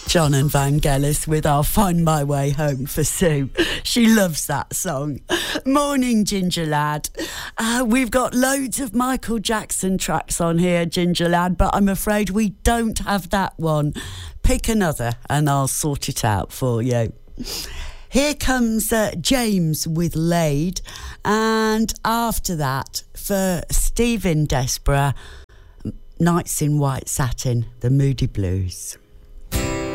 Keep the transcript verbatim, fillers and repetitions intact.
John and Vangelis with I'll Find My Way Home for Sue. She loves that song. Morning, Ginger Lad. Uh, we've got loads of Michael Jackson tracks on here, Ginger Lad, but I'm afraid we don't have that one. Pick another and I'll sort it out for you. Here comes uh, James with Laid, and after that, for Stephen Desborough, Nights in White Satin, the Moody Blues.